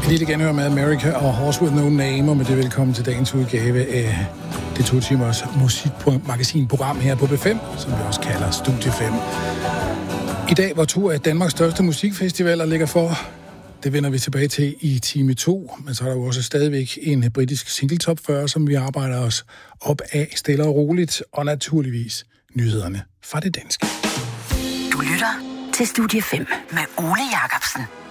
Lille genhør med America og Horse With No Name, og med det velkommen til dagens udgave af det 2 timers musikmagasinprogram her på B5, som vi også kalder Studie 5. I dag, hvor 2 af Danmarks største musikfestivaler ligger for, det vender vi tilbage til i time 2, men så er der jo også stadigvæk en britisk single top 40, som vi arbejder os op af stille og roligt, og naturligvis nyhederne fra det danske. Du lytter til Studie 5 med Ole Jacobsen.